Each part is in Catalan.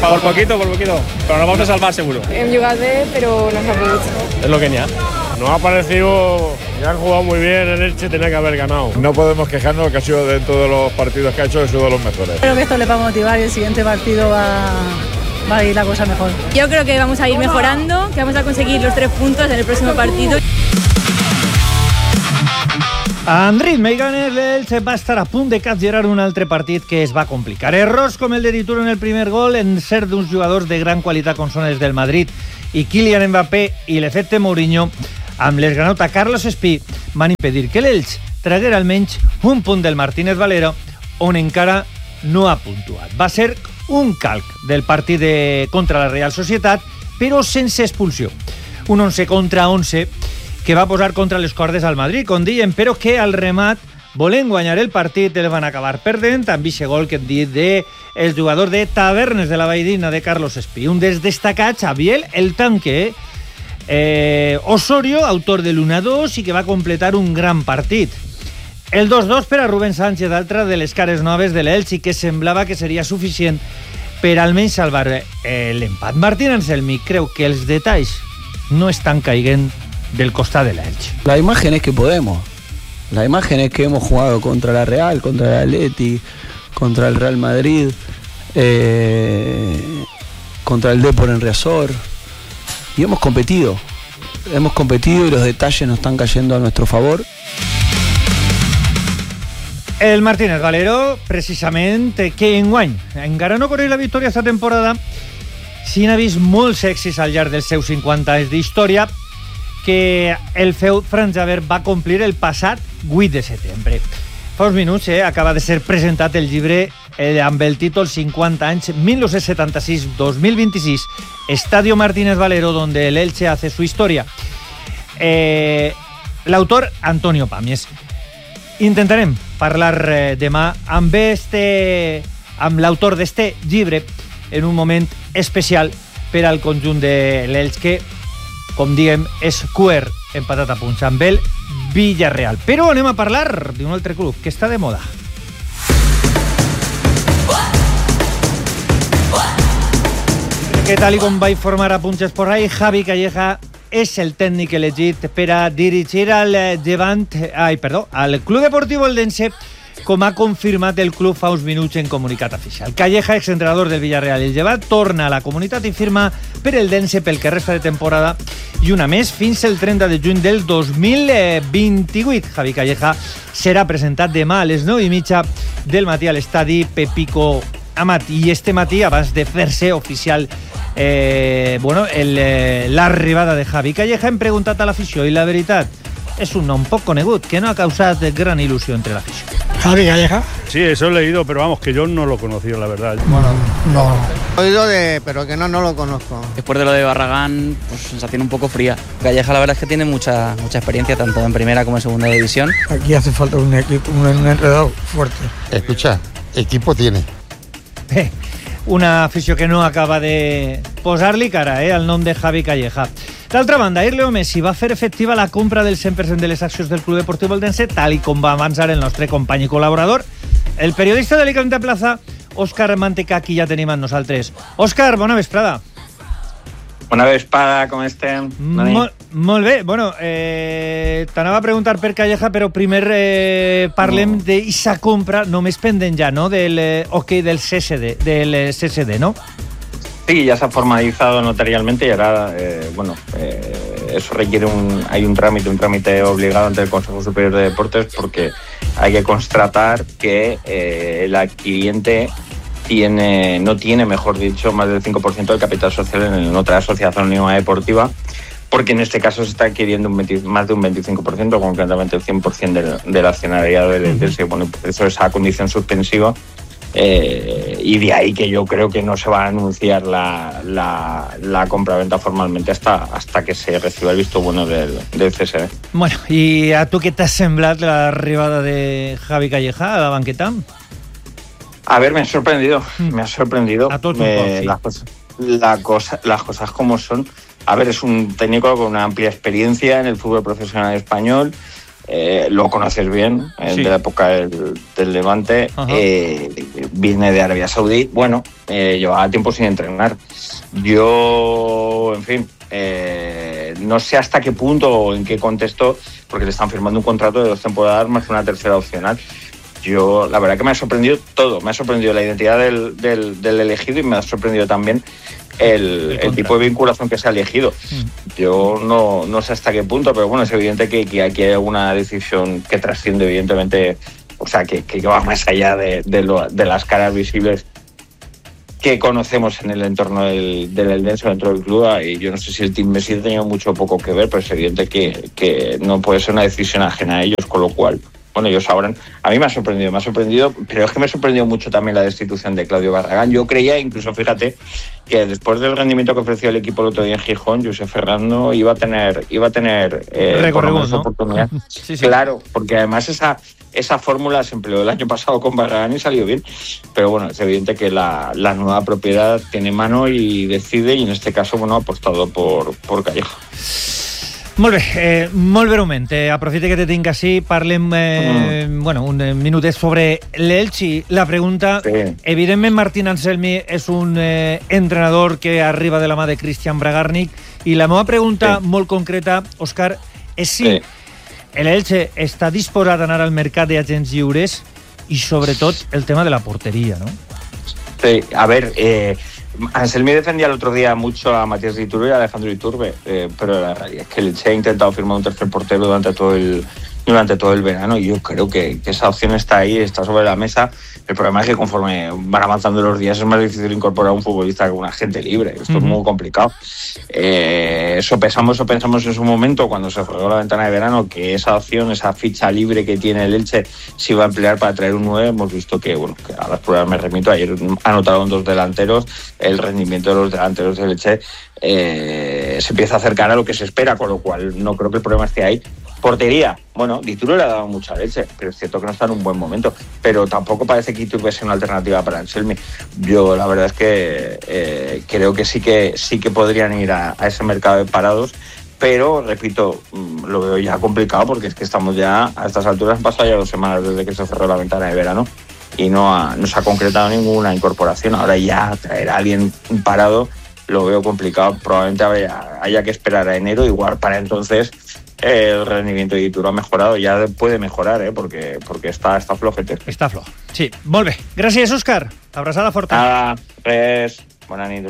Per poquito, pero nos vamos a salvar seguro. Hem jugat bé, pero no s'ha pogut. Es lo que ni ha. Nos ha parecido que han jugado muy bien, el Elche tenía que haber ganado. No podemos quejarnos, que ha sido dentro de los partidos que ha hecho, ha sido de los mejores. Creo que esto le va a motivar y el siguiente partido va a ir la cosa mejor. Yo creo que vamos a ir mejorando, que vamos a conseguir los 3 puntos en el próximo partido. En ritme i ganes, l'Elche va estar a punt de capgirar un altre partit que es va complicar. Errors com el de Dituro en el primer gol en ser d'uns jugadors de gran qualitat com són els del Madrid i Kylian Mbappé i l'efecte Mourinho amb l'esgranota Carlos Espí van impedir que l'Elche traguera almenys un punt del Martínez Valero on encara no ha puntuat. Va ser un calc del partit contra la Real Societat però sense expulsió. Un 11 contra 11 que va posar contra les cordes al Madrid, com diem, però que al remat, volent guanyar el partit, el van acabar perdent, amb aquest gol que hem dit del jugador de Tavernes de la Valldigna, de Carlos Espí. Un dels destacats, Abiel, el tanque, Osorio, autor de l'1-2 i que va completar un gran partit. El 2-2 per a Rubén Sánchez, altra de les cares noves de l'Elche, i que semblava que seria suficient per almenys salvar l'empat. Martín Anselmi creu que els detalls no estan caiguent del costado del Elche. La imagen es que podemos. La imagen es que hemos jugado contra la Real, contra el Atleti, contra el Real Madrid, contra el Depor en Riazor. Y hemos competido. Hemos competido y los detalles nos están cayendo a nuestro favor. El Martínez Valero, precisament, que enguany encara no coneix la victòria esta temporada, sí n'ha vist molts èxits al llarg dels seus 50 anys d'història, que el feu Franjaver va complir el passat 8 de setembre. Fa uns minuts acaba de ser presentat el llibre amb el títol 50 anys 1976-2026 Estadio Martínez Valero, donde el Elche hace su historia. L'autor Antonio Pàmies. Intentarem parlar demà amb l'autor d'este llibre en un moment especial per al conjunt de l'Elche, que com diem, és cuer empatat a punts amb el Villarreal. Però anem a parlar d'un altre club que està de moda. Que tal com va informar a Punts Esport, Javi Calleja és el tècnic elegit per a dirigir al Club Deportiu Eldense, com ha confirmat el club fa uns minuts en comunicat oficial. Calleja, exentrenador del Villarreal i el Llevat, torna a la comunitat i firma per el Dense pel que resta de temporada i una més fins el 30 de juny del 2028. Javi Calleja serà presentat demà a les 9:30 del matí a l'estadi Pepico Amat. I este matí, abans de fer-se oficial l'arribada de Javi Calleja, hem preguntat a l'afició i la veritat, és un nom poc conegut que no ha causat gran il·lusió entre l'afició. ¿Javi Calleja? Sí, eso he leído, pero vamos, que yo no lo conocía, la verdad. Bueno, no. He oído pero que no lo conozco. Después de lo de Barragán, pues sensación un poco fría. Calleja la verdad es que tiene mucha experiencia, tanto en primera como en segunda división. Aquí hace falta un equipo, un entrenador fuerte. Escucha, equipo tiene. Una afició que no acaba de posar-li cara al nom de Javi Calleja. D'altra banda, Leo Messi va fer efectiva la compra del 100% de les accions del Club Deportiu Eldense, tal i com va avançar el nostre company i col·laborador, el periodista de l'Alicante Plaza, Òscar Mantecà, aquí ja tenim amb nosaltres. Òscar, bona vesprada. Bona vesprada, com estem? Molt bé. Bueno, t'anava a preguntar per Calleja, però primer parlem d'aquesta compra només pendent ja, ¿no?, del del CSD, ¿no? Sí, ya se ha formalizado notarialmente y ahora, eso requiere hay un trámite obligado ante el Consejo Superior de Deportes, porque hay que constatar que el adquiriente no tiene, mejor dicho, más del 5% del capital social en otra asociación anónima deportiva, porque en este caso se está adquiriendo más de un 25%, concretamente el 100% del accionariado del Eldense. Bueno, eso es a condición suspensiva. Y de ahí que yo creo que no se va a anunciar la compraventa formalmente hasta que se reciba el visto bueno del CSD. Bueno, ¿y a tu qué te ha semblat l'arribada de Javi Calleja a la banqueta? A ver, me ha sorprendido. A todos sí. Las cosas como son. A ver, es un técnico con una amplia experiencia en el fútbol profesional español, lo conoces bien, Sí. de la época del Levante, viene de Arabia Saudí, bueno, llevaba tiempo sin entrenar. Yo, en fin, no sé hasta qué punto o en qué contexto, porque le están firmando un contrato de 2 temporadas más una tercera opcional. Yo, la verdad que me ha sorprendido todo, me ha sorprendido la identidad del elegido y me ha sorprendido también el tipo de vinculación que se ha elegido. Yo no sé hasta qué punto, pero bueno, es evidente que aquí hay una decisión que trasciende evidentemente, o sea, que va más allá de las caras visibles que conocemos en el entorno del Eldense dentro del club. Y yo no sé si el Team Messi ha tenido mucho o poco que ver, pero es evidente que no puede ser una decisión ajena a ellos, con lo cual, bueno, ellos sabrán. A mí me ha sorprendido, pero es que me ha sorprendido mucho también la destitución de Claudio Barragán. Yo creía, incluso fíjate, que después del rendimiento que ofreció el equipo el otro día en Gijón, Josep Ferrando iba a tener recorrido, ¿no? Oportunidad. Sí. Claro, porque además esa fórmula se empleó el año pasado con Barragán y salió bien. Pero bueno, es evidente que la nueva propiedad tiene mano y decide, y en este caso, bueno, ha apostado por Calleja. Molt bé, molt breument. Aprofite que te tinc així, parlem un minutet sobre l'Elche. La pregunta, evidentment Martín Anselmi és un entrenador que arriba de la mà de Christian Bragarnik, i la meva pregunta molt concreta, Òscar, és si l'Elche està disposat a anar al mercat d'agents lliures i sobretot el tema de la porteria, ¿no? Sí, a ver, Anselmi defendía el otro día mucho a Matías de Iturbe y a Alejandro Iturbe, pero la realidad es que el Elche ha intentado firmar un tercer portero durante todo el verano, y yo creo que esa opción está ahí, está sobre la mesa. El problema es que conforme van avanzando los días es más difícil incorporar a un futbolista que un agente libre. Esto es muy complicado. Eso pensamos en su momento cuando se cerró la ventana de verano, que esa opción, esa ficha libre que tiene el Elche, se iba a emplear para traer un 9. Hemos visto que a las pruebas me remito. Ayer anotaron 2 delanteros. El rendimiento de los delanteros del Elche se empieza a acercar a lo que se espera, con lo cual no creo que el problema esté ahí. Portería, bueno, Iturbe le ha dado mucha leche, pero es cierto que no está en un buen momento. Pero tampoco parece que Iturbe sea una alternativa para Anselmi. Yo la verdad es que creo que sí que podrían ir a ese mercado de parados, pero repito, lo veo ya complicado, porque es que estamos ya a estas alturas, han pasado ya 2 semanas desde que se cerró la ventana de verano y no se ha concretado ninguna incorporación. Ahora ya traer a alguien parado lo veo complicado. Probablemente haya que esperar a enero, igual para entonces el rendimiento de Iturbe ha mejorado, ya puede mejorar, porque está flojete. Està flojo. Sí, molt bé. Gràcies, Òscar. Abraçada forta. Nada, res. Bona nit.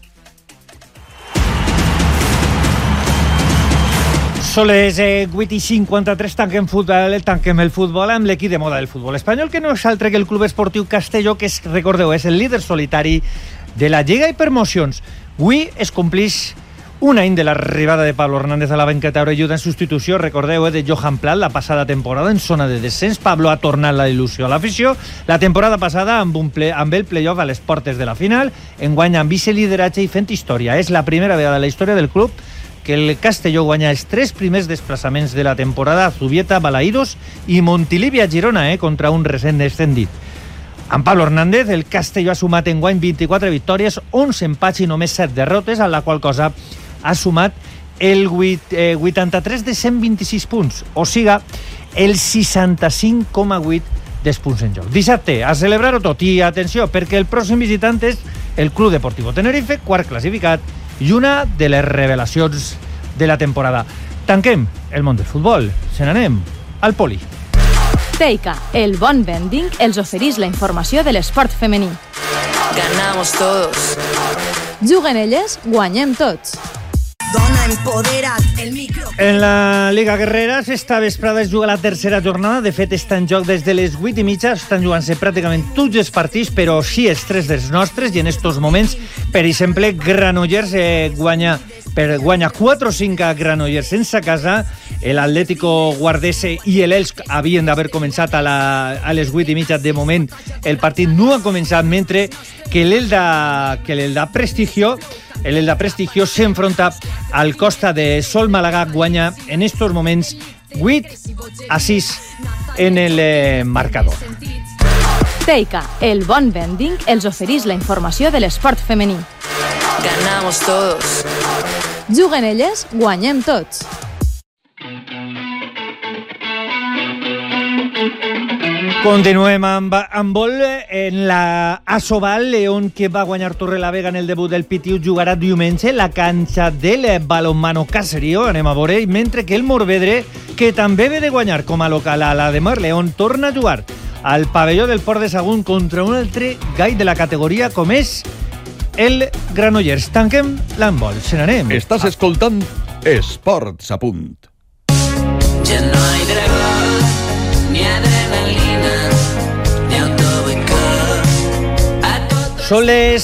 Són les 8:53, tanquem el futbol amb l'equip de moda del futbol espanyol, que no és altre que el Club Esportiu Castelló, que recordeu, és el líder solitari de la Lliga i Promocions. Avui es complix un any de l'arribada de Pablo Hernández a la banqueta orelluda en substitució, recordeu, de Johan Plat la passada temporada en zona de descens. Pablo ha tornat la il·lusió a l'afició. La temporada passada amb el play-off a les portes de la final, enguany amb vicelideratge i fent història. És la primera vegada en la història del club que el Castelló guanya els 3 primers desplaçaments de la temporada a Zubieta, Balaïdos i Montilivi a Girona, contra un recent descendit. Amb Pablo Hernández, el Castelló ha sumat enguany 24 victòries, 11 empats i només 7 derrotes, amb la qual cosa ha sumat el 83 de 126 punts, o siga, el 65,8 dels punts en joc. Dissabte, a celebrar-ho tot, i atenció, perquè el pròxim visitant és el Club Deportivo Tenerife, quart classificat, i una de les revelacions de la temporada. Tanquem el món del futbol. Se n'anem al Poli. Teica, el bon vending, els oferís la informació de l'esport femení. Ganamos todos. Juguen elles, guanyem tots. Dona empodera't, el micro. En la Liga Guerrera, esta vesprada es juga la tercera jornada. De fet, està en joc des de les 8:30. Estan jugant-se pràcticament tots els partits, però sí els 3 dels nostres. I en estos moments, per exemple, Granollers guanya 4-5 a Granollers sense casa. L'Atlético Guardese i l'Elx havien d'haver començat a les 8:30. De moment, el partit no ha començat, mentre que l'Elda Prestigio s'enfronta al Costa de Sol Málaga, guanya en estos moments 8-6 en el marcador. Teica, el bon vending, els oferís la informació de l'esport femení. Ganamos todos. Juguen elles, guanyem tots. Continuem amb vol en la Asobal. León, que va guanyar Torrelavega en el debut del Pitiu, jugarà diumenge la canxa del Balonmano Caserio. Anem a veure, mentre que el Morvedre, que també ve de guanyar com a local a la de Mar León, torna a jugar al pavelló del Port de Sagunt contra un altre gai de la categoria com és el Granollers. Tanquem l'handbol, se n'anem. Estàs escoltant Esports a Punt. Ya no hay dragón, ni adrenalina, ni autoboicot. Són les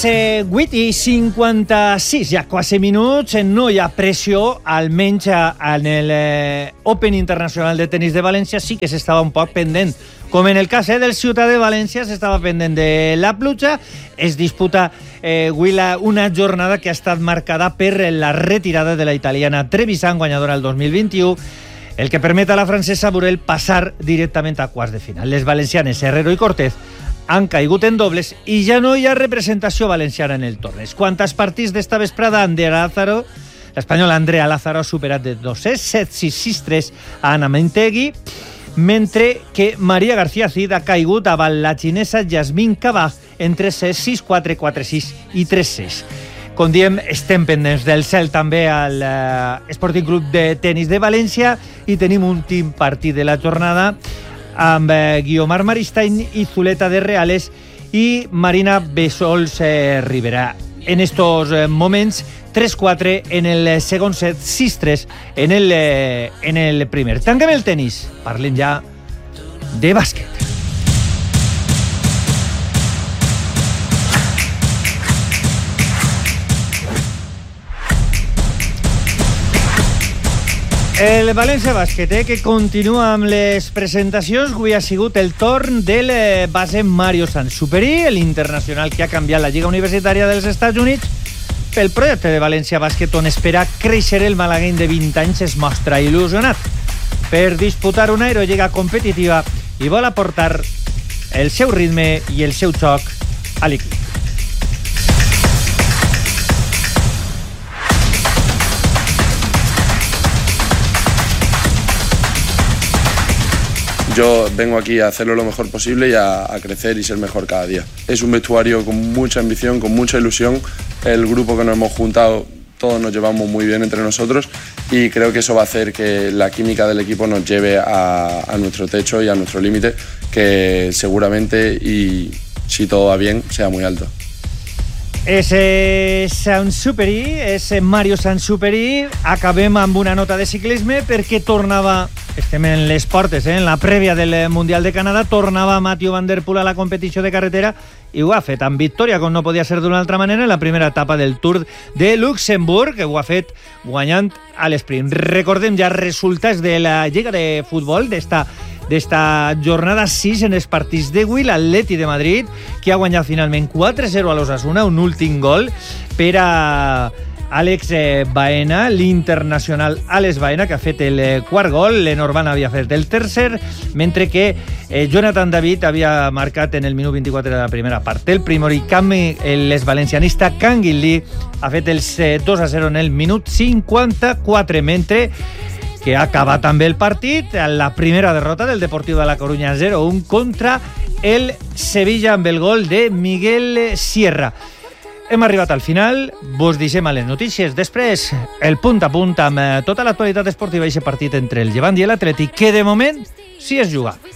8:56, ja quasi minuts. No hi ha pressió, almenys en el Open Internacional de Tenis de València sí que s'estava un poc pendent. Com en el cas del Ciutat de València, s'estava pendent de la pluja. Es disputa avui una jornada que ha estat marcada per la retirada de la italiana Trevisan, guanyadora el 2021, el que permet a la francesa Burel passar directament a quarts de final. Les valencianes Herrero i Cortez han caigut en dobles i ja no hi ha representació valenciana en el torneig. Quant als partits d'esta vesprada, l'espanyola Andrea Lázaro ha superat de 2-7, 6-6-3 a Ana Mentegui, mentre que Maria García Cid ha caigut davant la xinesa Yasmin Kabaj en 3-6, 6-4, 4-6 i 3-6. Com diem, estem pendents del cel també al Sporting Club de Tenis de València i tenim un últim partit de la jornada amb Guiomar Maristain i Zuleta de Reales i Marina Besols Rivera. En estos moments, 3-4 en el segon set, 6-3 en el primer. Tanquem el tenis. Parlem ja de bàsquet. El València Bàsquet, que continua amb les presentacions. Avui ha sigut el torn del base Mario Sansuperi, l'internacional que ha canviat la Lliga Universitària dels Estats Units pel projecte de València Bàsquet, on espera créixer. El malagueny de 20 anys es mostra il·lusionat per disputar una Eurolliga competitiva i vol aportar el seu ritme i el seu xoc a l'equip. Yo vengo aquí a hacerlo lo mejor posible y a crecer y ser mejor cada día. Es un vestuario con mucha ambición, con mucha ilusión. El grupo que nos hemos juntado, todos nos llevamos muy bien entre nosotros y creo que eso va a hacer que la química del equipo nos lleve a nuestro techo y a nuestro límite, que seguramente, y si todo va bien, sea muy alto. És Sansuperi, és Mario Sansuperi. Acabem amb una nota de ciclisme perquè tornava, estem en les portes, en la prèvia del Mundial de Canadà, tornava Mathieu Van Der Poel a la competició de carretera i ho ha fet amb victòria, com no podia ser d'una altra manera, en la primera etapa del Tour de Luxemburg, que ho ha fet guanyant a l'esprint. Recordem ja resultats de la Lliga de Futbol d'esta jornada 6 en els partits d'avui. L'Atleti de Madrid, que ha guanyat finalment 4-0 a l'Osasuna, un últim gol per a Àlex Baena, l'internacional Àlex Baena, que ha fet el quart gol. Lenormand havia fet el tercer, mentre que Jonathan David havia marcat en el minut 24 de la primera part. El primori canvi, l'exvalencianista Kangin Lee ha fet el 2-0 en el minut 54, mentre que acaba també el partit, la primera derrota del Deportiu de la Corunya 0-1 contra el Sevilla amb el gol de Miguel Sierra. Hem arribat al final, vos deixem a les notícies. Després, el punt a punt amb tota l'actualitat esportiva i aquest partit entre el Llevant i l'Atlètic, que de moment sí es juga.